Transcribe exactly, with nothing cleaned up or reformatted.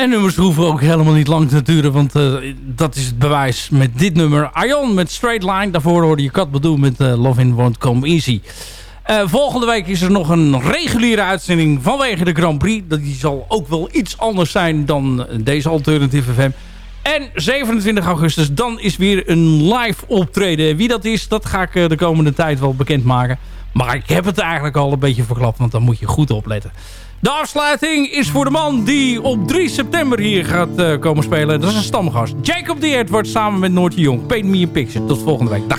En nummers hoeven ook helemaal niet lang te duren. Want uh, dat is het bewijs met dit nummer. Ion met Straight Line. Daarvoor hoorde je Kat Bedoel met uh, Love In Won't Come Easy. Uh, volgende week is er nog een reguliere uitzending vanwege de Grand Prix. Die zal ook wel iets anders zijn dan deze Alternative F M. En zevenentwintig augustus, dan is weer een live optreden. Wie dat is, dat ga ik uh, de komende tijd wel bekendmaken. Maar ik heb het eigenlijk al een beetje verklapt, want dan moet je goed opletten. De afsluiting is voor de man die op drie september hier gaat uh, komen spelen. Dat is een stamgast. Jacob D. Edwards samen met Noortje Jong. Paint Me a Picture. Tot volgende week. Dag.